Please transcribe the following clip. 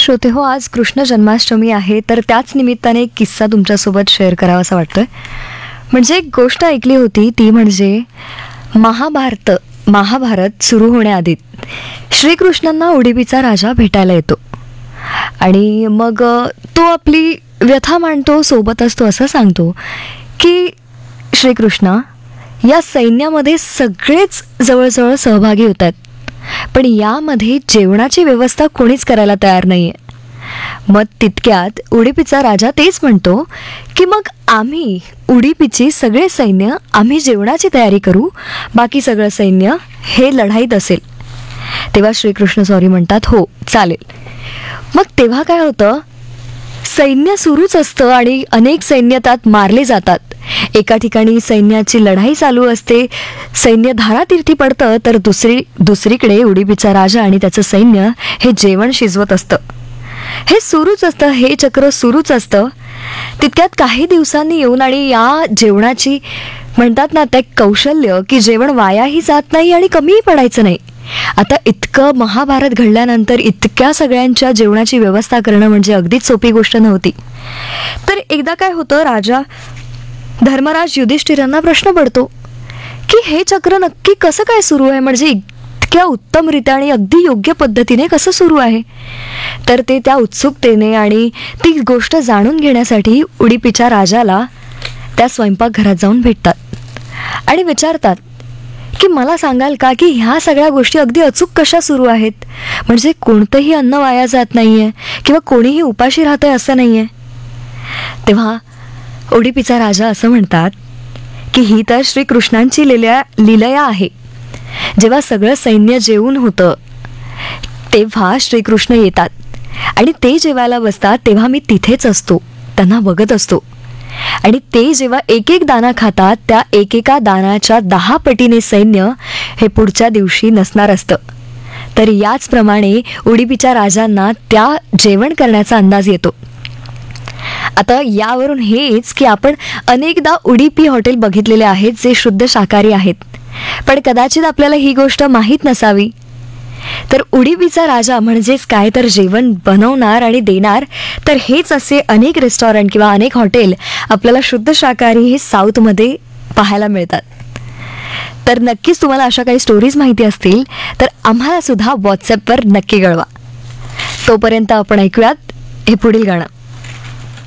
श्रोते हो, आज कृष्ण जन्माष्टमी आहे, तर त्याच निमित्ताने एक किस्सा तुमच्यासोबत शेअर करावासा वाटतोय. म्हणजे एक गोष्ट ऐकली होती, ती म्हणजे महाभारत सुरू होण्याआधी श्रीकृष्णांना उडुपीचा राजा भेटायला येतो आणि मग तो आपली व्यथा मांडतो, सोबत असतो, असं सांगतो की श्रीकृष्णा, या सैन्यामध्ये सगळेच जवळजवळ सहभागी होत आहेत, पण यामध्ये जेवणाची व्यवस्था कोणीच करायला तयार नाही आहे. मग तितक्यात उडुपीचा राजा तेच म्हणतो की मग आम्ही उडुपीची सगळे सैन्य आम्ही जेवणाची तयारी करू, बाकी सगळं सैन्य हे लढाईत असेल. तेव्हा श्रीकृष्ण सॉरी म्हणतात, हो चालेल. मग तेव्हा काय होतं, सैन्य सुरूच असतं आणि अनेक सैन्य त्यात मारले जातात. एका ठिकाणी सैन्याची लढाई चालू असते, सैन्य धारातीर्थी पडतं, तर दुसरीकडे उडुपीचा राजा आणि त्याचं सैन्य हे जेवण शिजवत असतं. हे सुरूच असतं, हे चक्र सुरूच असतं. तितक्यात काही दिवसांनी येऊन आणि या जेवणाची म्हणतात ना, ते कौशल्य की जेवण वायाही जात नाही आणि कमीही पडायचं नाही. आता इतकं महाभारत घडल्यानंतर इतक्या सगळ्यांच्या जेवणाची व्यवस्था करणं म्हणजे अगदीच सोपी गोष्ट नव्हती. तर एकदा काय होतं, राजा धर्मराज युधिष्ठिरांना प्रश्न पडतो की हे चक्र नक्की कसं काय सुरू आहे, म्हणजे इतक्या उत्तमरित्या आणि अगदी योग्य पद्धतीने कसं सुरू आहे. तर ते त्या उत्सुकतेने आणि ती गोष्ट जाणून घेण्यासाठी उडुपीच्या राजाला त्या स्वयंपाकघरात जाऊन भेटतात आणि विचारतात की मला सांगाल का की ह्या सगळ्या गोष्टी अगदी अचूक कशा सुरू आहेत, म्हणजे कोणतंही अन्न वाया जात नाही आहे किंवा कोणीही उपाशी राहतंय असं नाही आहे. तेव्हा उडुपीचा राजा असं म्हणतात की ही तर श्रीकृष्णांची लीलया आहे. जेव्हा सगळं सैन्य जेवून होतं तेव्हा श्रीकृष्ण येतात आणि ते जेवायला बसतात, तेव्हा मी तिथेच असतो, त्यांना बघत असतो. आणि ते जेव्हा एक एक दाणा खातात, त्या एकेका दाण्याच्या 10 पटीने सैन्य हे पुढच्या दिवशी नसणार असतं. तर याचप्रमाणे उडुपीच्या राजांना त्या जेवण करण्याचा अंदाज येतो. आता यावरून हेच की आपण अनेकदा उडुपी हॉटेल बघितलेले आहेत जे शुद्ध शाकाहारी आहेत, पण कदाचित आपल्याला ही गोष्ट माहीत नसावी. तर उडुपीचा राजा म्हणजेच काय, तर जेवण बनवणार आणि देणार, तर हेच असे अनेक रेस्टॉरंट किंवा अनेक हॉटेल आपल्याला शुद्ध शाकाहारी हे साऊथमध्ये पाहायला मिळतात. तर नक्कीच तुम्हाला अशा काही स्टोरीज माहिती असतील तर आम्हाला सुद्धा व्हॉट्सॲपवर नक्की कळवा. तोपर्यंत आपण ऐकूयात हे पुढील गाणं.